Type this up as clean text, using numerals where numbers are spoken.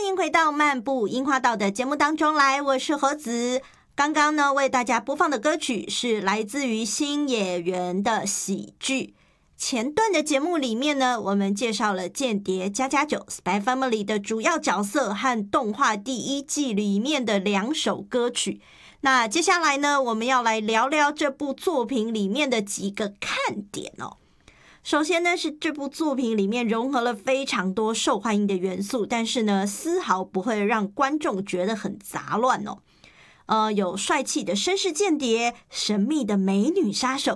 迎回到漫步樱花道的节目当中来，我是何子。刚刚呢为大家播放的歌曲是来自于新演员的喜剧。前段的节目里面呢，我们介绍了间谍家家酒 Spy Family 的主要角色和动画第一季里面的2首歌曲。那接下来呢，我们要来聊聊这部作品里面的几个看点哦。首先呢，是这部作品里面融合了非常多受欢迎的元素，但是呢，丝毫不会让观众觉得很杂乱哦。有帅气的绅士间谍、神秘的美女杀手，